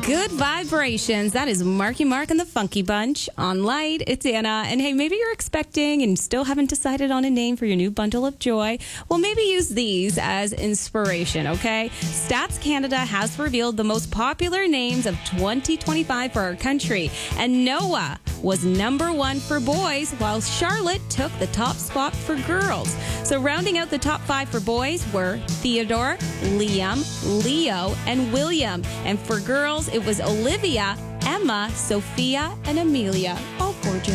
Good vibrations. That is Marky Mark and the Funky Bunch. On Light, it's Anna. And hey, maybe you're expecting and still haven't decided on a name for your new bundle of joy. Well, maybe use these as inspiration, okay? Stats Canada has revealed the most popular names of 2025 for our country. And Noah was number 1 for boys, while Charlotte took the top spot for girls. So rounding out the top 5 for boys were Theodore, Liam, Leo, and William. And for girls, it was Olivia, Emma, Sophia, and Amelia. All gorgeous.